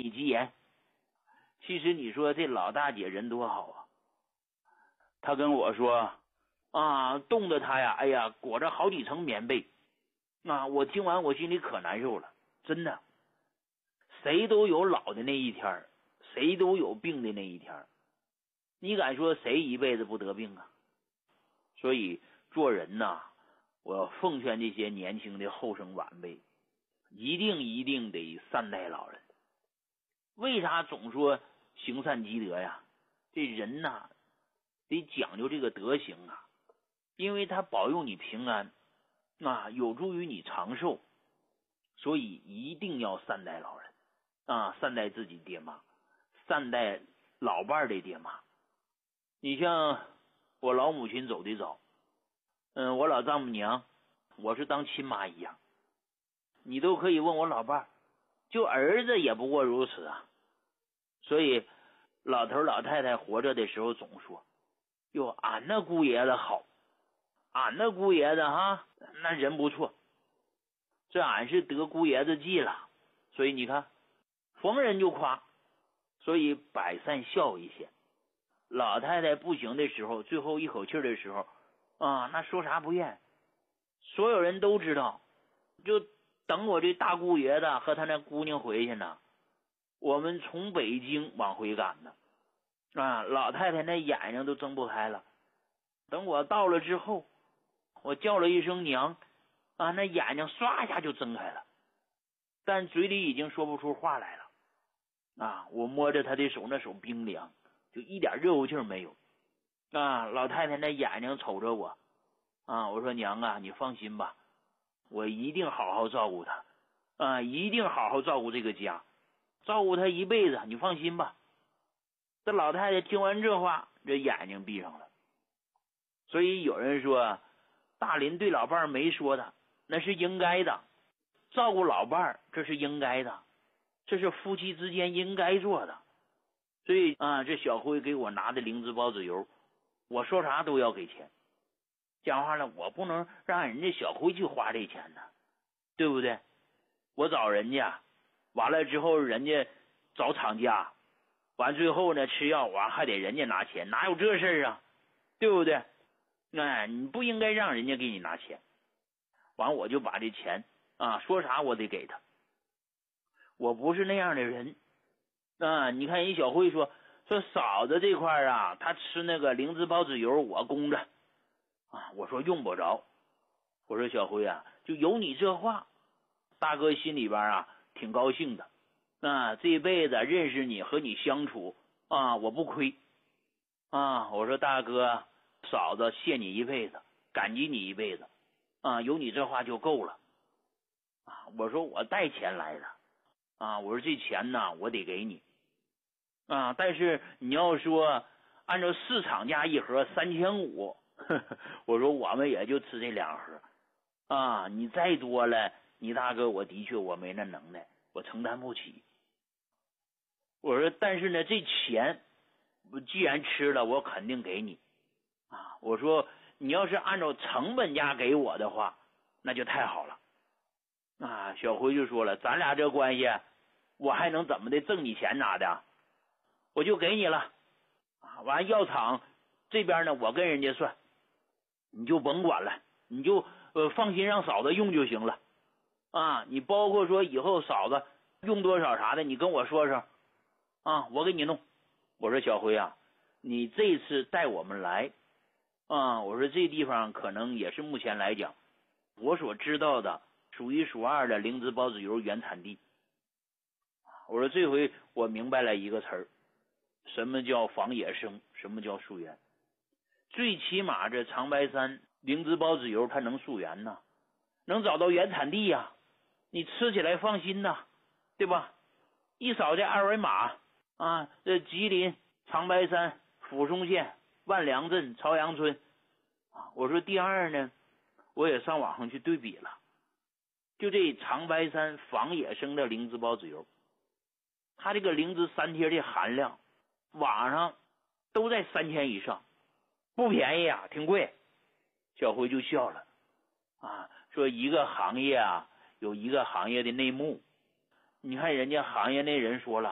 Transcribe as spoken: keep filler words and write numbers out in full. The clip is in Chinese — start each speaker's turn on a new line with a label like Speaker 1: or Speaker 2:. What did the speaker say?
Speaker 1: 你吉言。其实你说这老大姐人多好啊，她跟我说啊，冻得她呀，哎呀，裹着好几层棉被啊！我听完我心里可难受了，真的。谁都有老的那一天，谁都有病的那一天，你敢说谁一辈子不得病啊？所以做人呐，我奉劝这些年轻的后生晚辈，一定一定得善待老人。为啥总说行善积德呀？这人呐，得讲究这个德行啊，因为他保佑你平安啊，有助于你长寿，所以一定要善待老人啊，善待自己爹妈，善待老伴的爹妈。你像我老母亲走的早，嗯，我老丈母娘，我是当亲妈一样。你都可以问我老伴儿，就儿子也不过如此啊。所以老头老太太活着的时候总说，哟，俺那姑爷子好，俺那姑爷子哈，那人不错。这俺是得姑爷子记了，所以你看，逢人就夸，所以百善孝为先。老太太不行的时候，最后一口气的时候啊，那说啥不厌，所有人都知道。就等我这大姑爷子和他那姑娘回去呢，我们从北京往回赶呢，啊，老太太那眼睛都睁不开了。等我到了之后，我叫了一声娘，啊，那眼睛唰一下就睁开了，但嘴里已经说不出话来了。啊，我摸着她的手，那手冰凉，就一点热乎气没有。啊，老太太那眼睛瞅着我，啊，我说娘啊，你放心吧，我一定好好照顾她，啊，一定好好照顾这个家，照顾她一辈子，你放心吧。这老太太听完这话，这眼睛闭上了。所以有人说，大林对老伴儿没说的，那是应该的。照顾老伴儿，这是应该的，这是夫妻之间应该做的。所以啊，这小辉给我拿的灵芝孢子油，我说啥都要给钱。讲话了，我不能让人家小辉去花这钱呢，对不对？我找人家，完了之后人家找厂家，完最后呢吃药完还得人家拿钱，哪有这事儿啊？对不对？哎，你不应该让人家给你拿钱。完我就把这钱啊，说啥我得给他。我不是那样的人啊！你看人小辉说说嫂子这块啊，他吃那个灵芝孢子油我供着啊，我说用不着。我说小辉啊，就有你这话，大哥心里边啊挺高兴的啊，这辈子认识你和你相处啊，我不亏啊。我说大哥嫂子谢你一辈子，感激你一辈子啊，有你这话就够了啊。我说我带钱来的啊，我说这钱呢我得给你啊，但是你要说按照市场价一盒三千五，我说我们也就吃这两盒啊，你再多了，你大哥我的确我没那能耐，我承担不起。我说但是呢，这钱我既然吃了，我肯定给你啊。我说你要是按照成本价给我的话，那就太好了啊。小辉就说了，咱俩这关系，我还能怎么的挣你钱拿的？我就给你了啊。完药厂这边呢，我跟人家算，你就甭管了，你就呃放心让嫂子用就行了啊。你包括说以后嫂子用多少啥的，你跟我说说啊，我给你弄。我说小辉啊，你这次带我们来啊，我说这地方可能也是目前来讲我所知道的数一数二的灵芝孢子油原产地。我说这回我明白了一个词儿，什么叫仿野生，什么叫溯源。最起码这长白山灵芝孢子油它能溯源呢，能找到原产地呀、啊，你吃起来放心呐，对吧？一扫这二维码啊，这吉林长白山抚松县万良镇朝阳村啊。我说第二呢，我也上网上去对比了，就这长白山仿野生的灵芝孢子油，它这个灵芝三贴的含量网上都在三千以上，不便宜啊，挺贵。小辉就笑了啊，说一个行业啊有一个行业的内幕，你看人家行业内人说了，